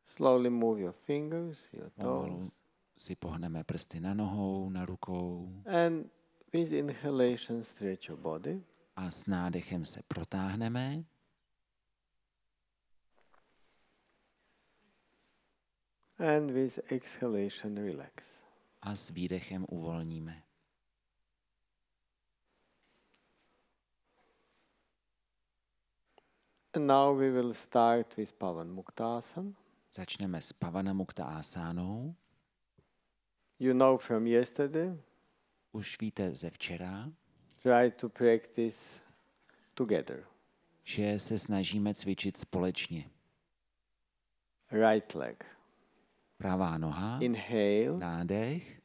Slowly move your fingers, your Pomalu toes. si pohneme prsty na nohou, na rukou And with inhalation, stretch your body. a s nádechem se protáhneme And with exhalation, relax. a s výdechem uvolníme. And now we will start with Pavan Muktasana. Začneme s Pavanamukta asánou. You know from yesterday, Už víte ze včera, try to practice together. že se snažíme cvičit společně. Right leg. Pravá noha, Inhale, nádech,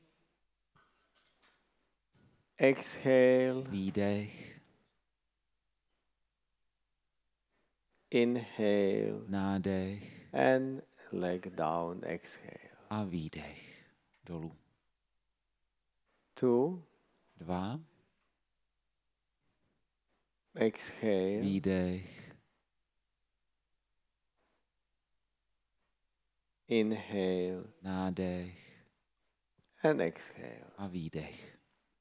exhale, výdech, inhale, nádech and leg down, exhale. a výdech dolů. 2, 2, exhale, výdech, inhale, nádech and exhale. a výdech.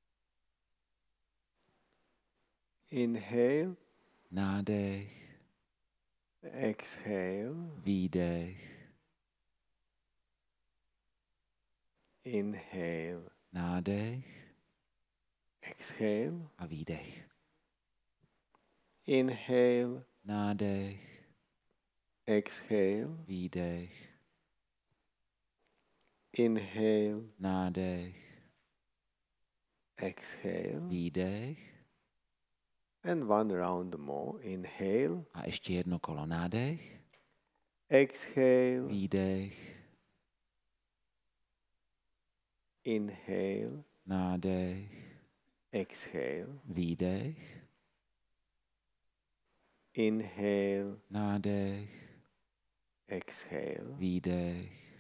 Inhale, Nádech, exhale, výdech, inhale, nádech exhale, a výdech. inhale, Nádech, exhale, výdech, inhale, nádech, exhale, výdech and one round more. Inhale, a ještě jedno kolo. Nádech, exhale, výdech, inhale, nádech, exhale, výdech, inhale, nádech, exhale, výdech,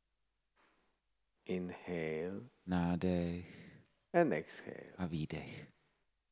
inhale, nádech and exhale. a výdech.